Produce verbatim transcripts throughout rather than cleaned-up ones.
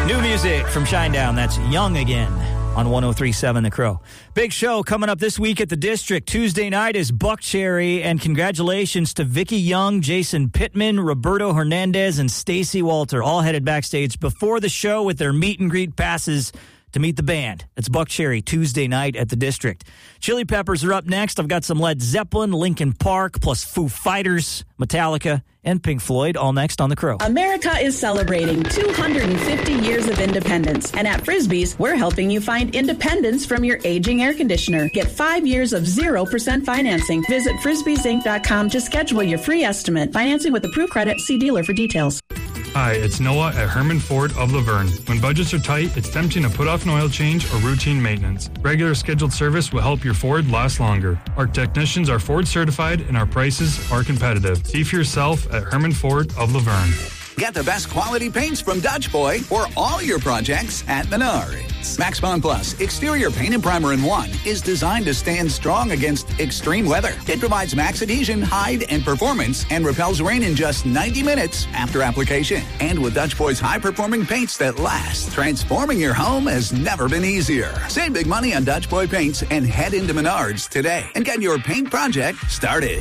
New music from Shinedown. That's Young Again on one oh three point seven The Crow. Big show coming up this week at the District. Tuesday night is Buckcherry, and congratulations to Vicky Young, Jason Pittman, Roberto Hernandez, and Stacy Walter, all headed backstage before the show with their meet and greet passes to meet the band. It's Buckcherry Tuesday night at the District. Chili Peppers are up next. I've got some Led Zeppelin, Linkin Park, plus Foo Fighters, Metallica, and Pink Floyd, all next on The Crow. America is celebrating two hundred fifty years of independence, and at Frisbee's, we're helping you find independence from your aging air conditioner. Get five years of zero percent financing. Visit frisbees inc dot com to schedule your free estimate. Financing with approved credit. See dealer for details. Hi, it's Noah at Herman Ford of Laverne. When budgets are tight, it's tempting to put off an oil change or routine maintenance. Regular scheduled service will help your Ford last longer. Our technicians are Ford certified and our prices are competitive. See for yourself at Herman Ford of Laverne. Get the best quality paints from Dutch Boy for all your projects at Menards. Max Bond Plus Exterior Paint and Primer in One is designed to stand strong against extreme weather. It provides max adhesion, hide, and performance and repels rain in just ninety minutes after application. And with Dutch Boy's high-performing paints that last, transforming your home has never been easier. Save big money on Dutch Boy paints and head into Menards today and get your paint project started.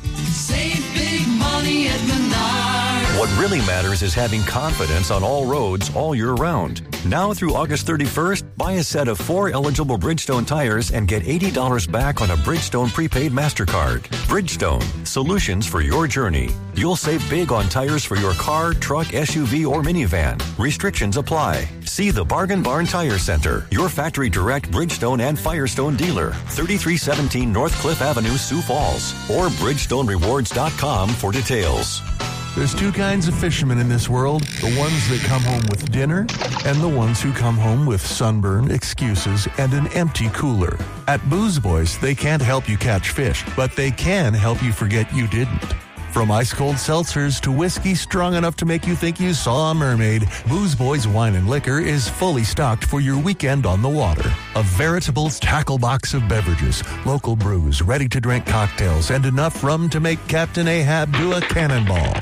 Save big money at Menards. What really matters is having confidence on all roads all year round. Now through August thirty-first, buy a set of four eligible Bridgestone tires and get eighty dollars back on a Bridgestone prepaid MasterCard. Bridgestone, solutions for your journey. You'll save big on tires for your car, truck, S U V, or minivan. Restrictions apply. See the Bargain Barn Tire Center, your factory direct Bridgestone and Firestone dealer, thirty-three seventeen North Cliff Avenue, Sioux Falls, or bridgestone rewards dot com for details. There's two kinds of fishermen in this world, the ones that come home with dinner and the ones who come home with sunburn, excuses, and an empty cooler. At Booze Boys, they can't help you catch fish, but they can help you forget you didn't. From ice-cold seltzers to whiskey strong enough to make you think you saw a mermaid, Booze Boys Wine and Liquor is fully stocked for your weekend on the water. A veritable tackle box of beverages, local brews, ready-to-drink cocktails, and enough rum to make Captain Ahab do a cannonball.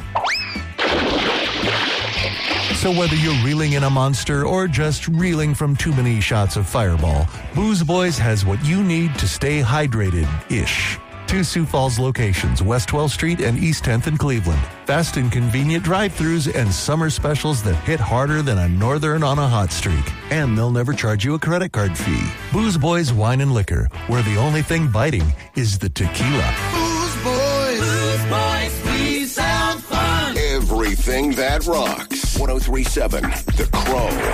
So whether you're reeling in a monster or just reeling from too many shots of Fireball, Booze Boys has what you need to stay hydrated-ish. Two Sioux Falls locations, West twelfth Street and East tenth in Cleveland. Fast and convenient drive-thrus and summer specials that hit harder than a northern on a hot streak. And they'll never charge you a credit card fee. Booze Boys Wine and Liquor, where the only thing biting is the tequila. Booze Boys. Booze Boys, we sound fun. Everything that rocks. one oh three point seven The Crow.